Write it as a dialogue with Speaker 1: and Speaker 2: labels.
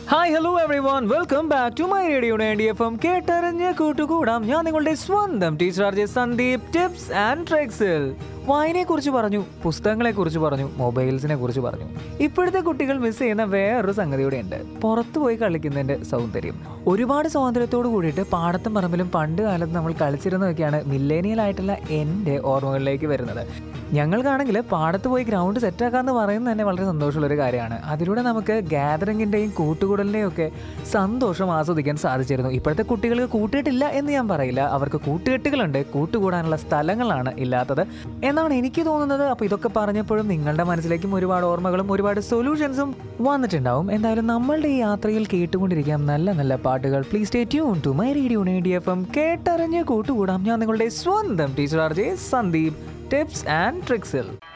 Speaker 1: Hi hello every one welcome back to my radio 90 FM കേട്ടറിഞ്ഞ് കൂട്ടുകൂടാം. ഞാൻ നിങ്ങളുടെ സ്വന്തം teacher R J Sandeep. Tips and ട്രിക്സിൽ വായനയെക്കുറിച്ച് പറഞ്ഞു, പുസ്തകങ്ങളെക്കുറിച്ച് പറഞ്ഞു, മൊബൈൽസിനെ കുറിച്ച് പറഞ്ഞു. ഇപ്പോഴത്തെ കുട്ടികൾ മിസ് ചെയ്യുന്ന വേറൊരു സംഗതി കൂടെ ഉണ്ട്, പുറത്തു പോയി കളിക്കുന്നതിൻ്റെ സൗന്ദര്യം. ഒരുപാട് സ്വാതന്ത്ര്യത്തോട് കൂടിയിട്ട് പാടത്തും പറമ്പിലും പണ്ട് കാലത്ത് നമ്മൾ കളിച്ചിരുന്നതൊക്കെയാണ് മില്ലേനിയൽ ആയിട്ടുള്ള എൻ്റെ ഓർമ്മകളിലേക്ക് വരുന്നത്. ഞങ്ങൾക്കാണെങ്കിൽ പാടത്ത് പോയി ഗ്രൗണ്ട് സെറ്റാക്കാമെന്ന് പറയുന്നത് തന്നെ വളരെ സന്തോഷമുള്ളൊരു കാര്യമാണ്. അതിലൂടെ നമുക്ക് ഗ്യാതറിങ്ങിൻ്റെയും കൂട്ടുകൂടലിൻ്റെയും ഒക്കെ സന്തോഷം ആസ്വദിക്കാൻ സാധിച്ചിരുന്നു. ഇപ്പോഴത്തെ കുട്ടികൾക്ക് കൂട്ടുകെട്ടില്ല എന്ന് ഞാൻ പറയില്ല, അവർക്ക് കൂട്ടുകെട്ടുകളുണ്ട്, കൂട്ടുകൂടാനുള്ള സ്ഥലങ്ങളാണ് ഇല്ലാത്തത് എന്നാണ് എനിക്ക് തോന്നുന്നത്. അപ്പോൾ ഇതൊക്കെ പറഞ്ഞപ്പോഴും നിങ്ങളുടെ മനസ്സിലേക്കും ഒരുപാട് ഓർമ്മകളും ഒരുപാട് സൊല്യൂഷൻസും വന്നിട്ടുണ്ടാവും. എന്തായാലും നമ്മളുടെ ഈ യാത്രയിൽ കേട്ടുകൊണ്ടിരിക്കാം നല്ല നല്ല പാട്ടുകൾ. Please stay tune to my radio 90 FM കേട്ടറിഞ്ഞ് കൂട്ടുകൂടാം. ഞാൻ നിങ്ങളുടെ സ്വന്തം teacher R J Sandeep. Tips and ട്രിക്സിൽ